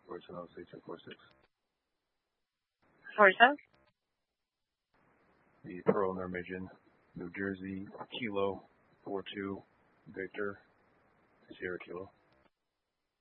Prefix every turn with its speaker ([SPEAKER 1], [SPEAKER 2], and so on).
[SPEAKER 1] Channel 6246.
[SPEAKER 2] 47?
[SPEAKER 1] The Pearl Norwegian, New Jersey, Kilo 42, Victor, Sierra Kilo.